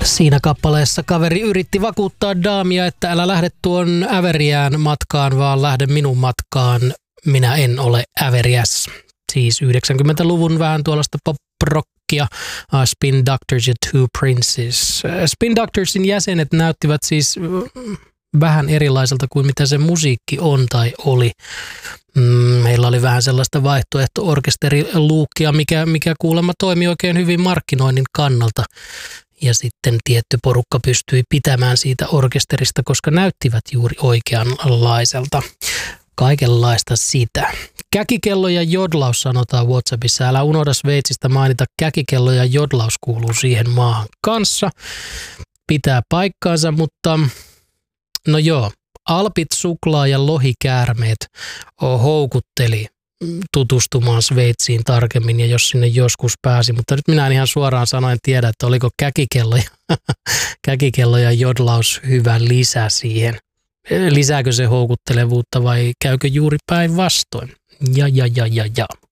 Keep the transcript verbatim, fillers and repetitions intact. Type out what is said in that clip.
Siinä kappaleessa kaveri yritti vakuuttaa daamia, että älä lähde tuon äveriään matkaan, vaan lähde minun matkaan. Minä en ole äveriäs. Siis yhdeksänkymmentäluvun vähän tuollaista pop-rockia. Uh, Spin Doctors ja Two Princes. Spin Doctorsin jäsenet näyttivät siis vähän erilaiselta kuin mitä se musiikki on tai oli. Meillä oli vähän sellaista vaihtoehto-orkesteriluukkia, mikä, mikä kuulemma toimi oikein hyvin markkinoinnin kannalta. Ja sitten tietty porukka pystyi pitämään siitä orkesterista, koska näyttivät juuri oikeanlaiselta. Kaikenlaista sitä. Käkikello ja jodlaus sanotaan WhatsAppissa. Älä unohda Sveitsistä mainita, käkikello ja jodlaus kuuluu siihen maahan kanssa. Pitää paikkaansa, mutta no joo, alpit, suklaa ja lohikäärmeet houkutteli tutustumaan Sveitsiin tarkemmin ja jos sinne joskus pääsi, mutta nyt minä en ihan suoraan sanoen tiedä, että oliko käkikello ja, käkikello ja jodlaus hyvä lisä siihen. Lisääkö se houkuttelevuutta vai käykö juuri päinvastoin? Ja, ja, ja, ja, ja.